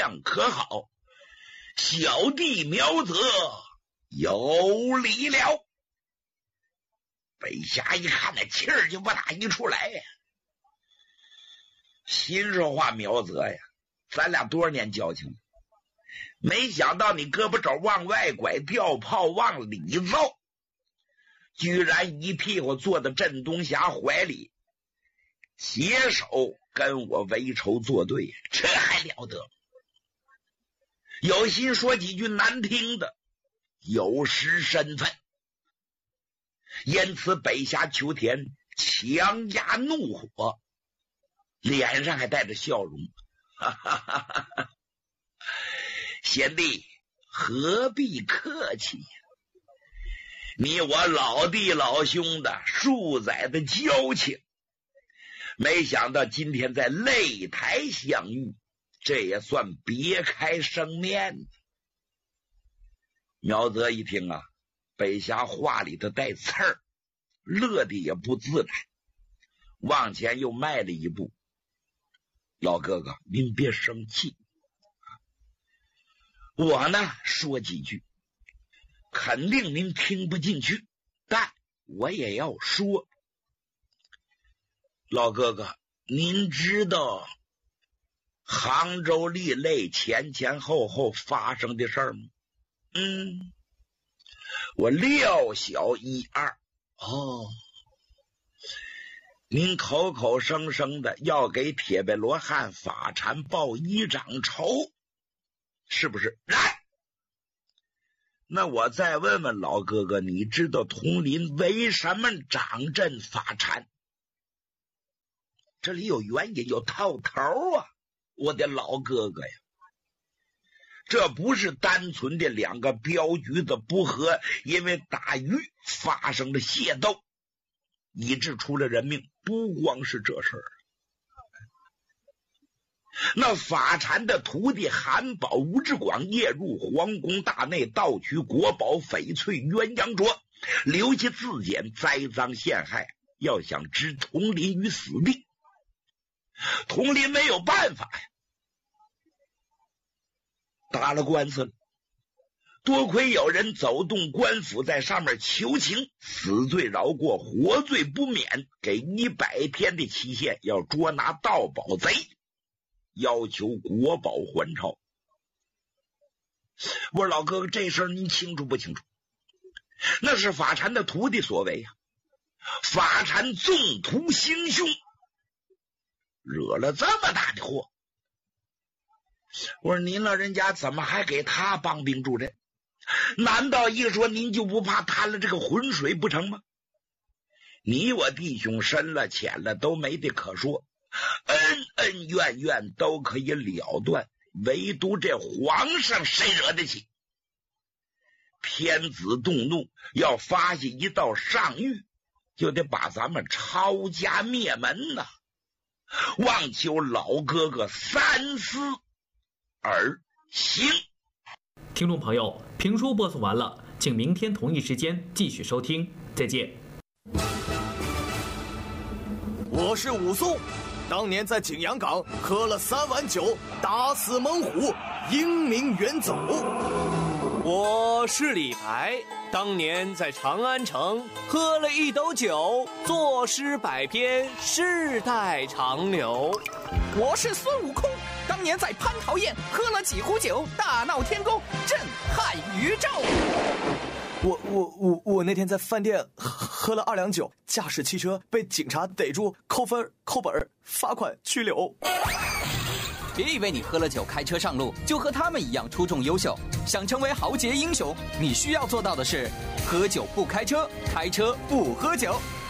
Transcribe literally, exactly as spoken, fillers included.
相可好？小弟苗泽有礼了。北侠一看那气儿就不打一处来呀。心说话，苗泽呀，咱俩多少年交情了，没想到你胳膊肘往外拐，吊炮往里走，居然一屁股坐到镇东侠怀里，携手跟我为仇作对，这还了得？有心说几句难听的，有失身份。因此北侠秋田强压怒火，脸上还带着笑容，哈哈哈哈哈！贤弟何必客气呀？你我老弟老兄的数载的交情，没想到今天在擂台相遇，这也算别开生面。苗泽一听啊，北侠话里头带刺儿，乐得也不自然，往前又迈了一步。老哥哥，您别生气，我呢说几句，肯定您听不进去，但我也要说。老哥哥，您知道杭州立擂前前后后发生的事儿吗？嗯，我料小一二。哦，您口口声声的要给铁背罗汉法禅报一掌仇，是不是？来，那我再问问老哥哥，你知道佟林为什么掌阵法禅？这里有原因，有套头啊，我的老哥哥呀！这不是单纯的两个镖局的不和，因为打鱼发生了械斗，以致出了人命。不光是这事儿，那法禅的徒弟韩宝、吴志广夜入皇宫大内，盗取国宝翡翠鸳鸯镯，留下字典，栽赃陷害，要想置佟林于死地。佟林没有办法呀，打了官司了，多亏有人走动官府，在上面求情，死罪饶过，活罪不免，给一百天的期限，要捉拿盗宝贼，要求国宝还朝。我说老哥哥，这事儿您清楚不清楚？那是法禅的徒弟所为呀、啊，法禅纵图行凶，惹了这么大的祸。我说您老人家怎么还给他帮兵助阵？难道一说您就不怕贪了这个浑水不成吗？你我弟兄深了浅了都没得可说，恩恩怨怨都可以了断，唯独这皇上谁惹得起？天子动怒，要发下一道上谕，就得把咱们抄家灭门呐、啊！望求老哥哥三思而行。 听众朋友，评书播送完了，请明天同一时间继续收听，再见。 我是武松，当年在景阳冈喝了三碗酒，打死猛虎，英名远走。 我是李白，当年在长安城喝了一斗酒，作诗百篇，世代长流。 我是孙悟空，当年在蟠桃宴喝了几壶酒，大闹天宫，震撼宇宙。 我我我我那天在饭店喝了二两酒，驾驶汽车被警察逮住，扣分扣本罚款拘留。 别以为你喝了酒开车上路就和他们一样出众优秀，想成为豪杰英雄，你需要做到的是喝酒不开车，开车不喝酒。